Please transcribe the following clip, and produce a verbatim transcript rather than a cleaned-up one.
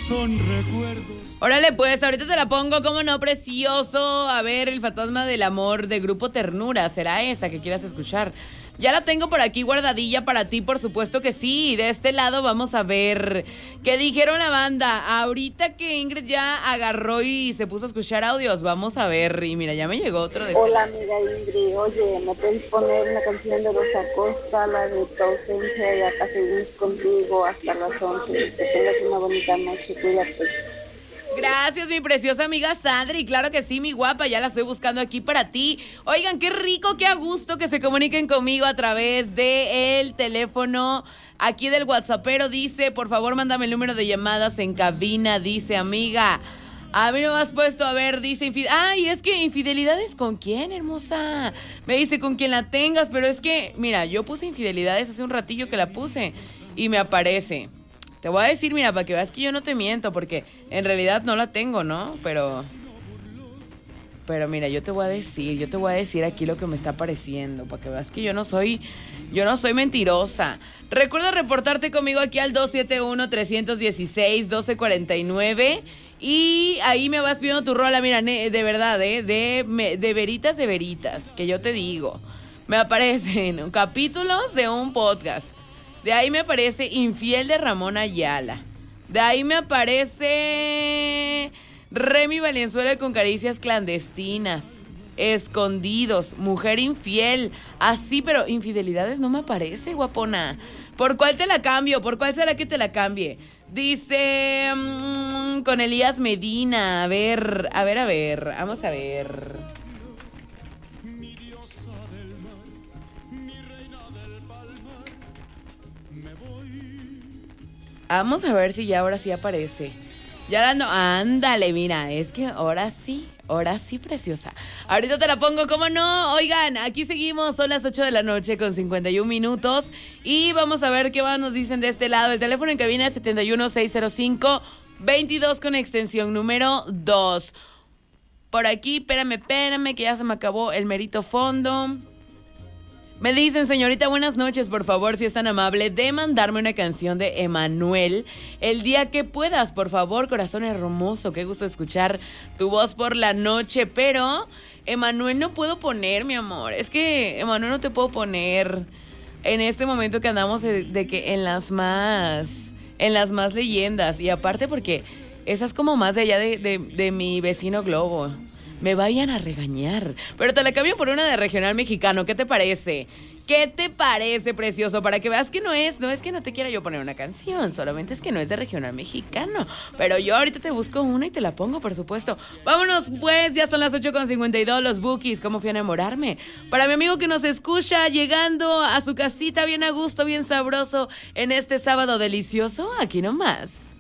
son recuerdos. Órale, pues, ahorita te la pongo, como no, precioso. A ver, El fantasma del amor de Grupo Ternura. ¿Será esa que quieras escuchar? Ya la tengo por aquí guardadilla para ti, por supuesto que sí. De este lado vamos a ver qué dijeron la banda. Ahorita que Ingrid ya agarró y se puso a escuchar audios, vamos a ver. Y mira, ya me llegó otro de este. Hola, amiga Ingrid. Oye, ¿me puedes poner una canción de Rosa Costa, la de Tu ausencia, y acá seguimos contigo hasta las once? Que tengas una bonita noche, cuídate. Gracias, mi preciosa amiga Sandri. Claro que sí, mi guapa, ya la estoy buscando aquí para ti. Oigan, qué rico, qué a gusto que se comuniquen conmigo a través del teléfono aquí del WhatsAppero. Dice, por favor, mándame el número de llamadas en cabina, dice, amiga. A mí no me has puesto, a ver, dice, infid- ay, es que infidelidades ¿con quién, hermosa? Me dice, con quien la tengas, pero es que, mira, yo puse infidelidades hace un ratillo que la puse y me aparece. Te voy a decir, mira, para que veas que yo no te miento, porque en realidad no la tengo, ¿no? Pero, pero mira, yo te voy a decir, yo te voy a decir aquí lo que me está apareciendo, para que veas que yo no soy, yo no soy mentirosa. Recuerda reportarte conmigo aquí al dos siete uno, tres uno seis, uno dos cuatro nueve y ahí me vas viendo tu rola, mira, de verdad, ¿eh? De, de veritas de veritas, que yo te digo. Me aparecen capítulos de un podcast. De ahí me aparece Infiel de Ramón Ayala. De ahí me aparece Remy Valenzuela con Caricias Clandestinas. Escondidos, Mujer Infiel. Así, pero infidelidades no me aparece, guapona. ¿Por cuál te la cambio? ¿Por cuál será que te la cambie? Dice mmm, con Elías Medina. A ver, a ver, a ver. Vamos a ver. Vamos a ver si ya ahora sí aparece. Ya la no, ándale, mira, es que ahora sí, ahora sí, preciosa. Ahorita te la pongo, ¿cómo no? Oigan, aquí seguimos, son las ocho de la noche con cincuenta y un minutos. Y vamos a ver qué más nos dicen de este lado. El teléfono en cabina es siete uno, seis cero cinco, veintidós con extensión número dos. Por aquí, espérame, espérame, que ya se me acabó el merito fondo. Me dicen, señorita, buenas noches, por favor, si es tan amable, de mandarme una canción de Emanuel. El día que puedas, por favor, corazón hermoso, qué gusto escuchar tu voz por la noche. Pero, Emanuel, no puedo poner, mi amor. Es que, Emanuel, no te puedo poner en este momento que andamos de, de que en las más, en las más leyendas. Y aparte porque esa es como más de allá de, de, de mi vecino Globo. Me vayan a regañar. Pero te la cambio por una de regional mexicano. ¿Qué te parece? ¿Qué te parece, precioso? Para que veas que no es, no es que no te quiera yo poner una canción, solamente es que no es de regional mexicano. Pero yo ahorita te busco una y te la pongo, por supuesto. Vámonos, pues, ya son las ocho con cincuenta y dos, los Bookies, ¿cómo fui a enamorarme? Para mi amigo que nos escucha, llegando a su casita bien a gusto, bien sabroso, en este sábado delicioso, aquí nomás.